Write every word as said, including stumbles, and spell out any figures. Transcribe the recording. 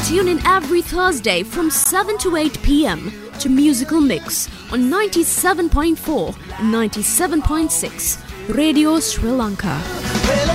Tune in every Thursday from seven to eight p.m. to Musical Mix on ninety-seven point four and ninety-seven point six Radio Sri Lanka.